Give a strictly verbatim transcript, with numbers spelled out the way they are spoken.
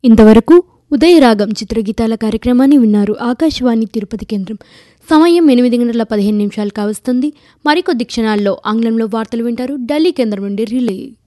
ఇంతవరకు ఉదయరాగం చిత్రగీతాల కార్యక్రమాన్ని విన్నారు. ఆకాశవాణి తిరుపతి కేంద్రం. సమయం ఎనిమిది గంటల పదిహేను నిమిషాలు కావస్తుంది. మరికొద్ది క్షణాల్లో ఆంగ్లంలో వార్తలు వింటారు. ఢిల్లీ కేంద్రం నుండి రిలే.